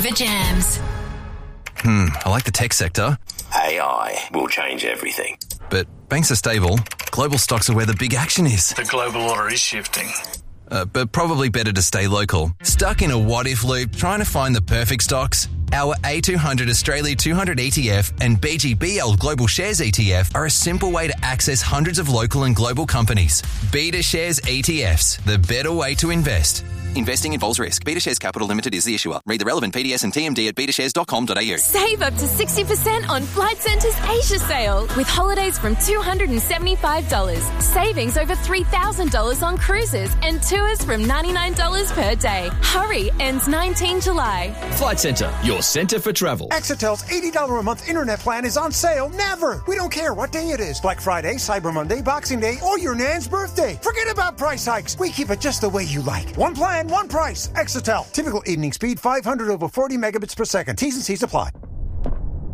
Traffic jams. I like the tech sector. AI will change everything. But banks are stable. Global stocks are where the big action is. The global order is shifting. But probably better to stay local. Stuck in a what-if loop trying to find the perfect stocks? Our A200 Australia 200 ETF and BGBL Global Shares ETF are a simple way to access hundreds of local and global companies. Beta Shares ETFs, the better way to invest. Investing involves risk. Beta Shares Capital Limited is the issuer. Read the relevant PDS and TMD at betashares.com.au. Save up to 60% on Flight Centre's Asia sale with holidays from $275. Savings over $3,000 on cruises and tours from $99 per day. Hurry, ends 19 July. Flight Centre, your centre for travel. Exitel's $80 a month internet plan is on sale never. We don't care what day it is. Black Friday, Cyber Monday, Boxing Day, or your nan's birthday. Forget about price hikes. We keep it just the way you like. One plan, one price. Exitel. Typical evening speed 500 over 40 megabits per second. T's and C's apply.